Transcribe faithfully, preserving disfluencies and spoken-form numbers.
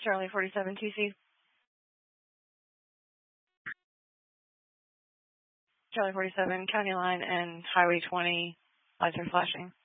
Charlie forty-seven T C. Charlie forty-seven, county line and Highway twenty, lights are flashing.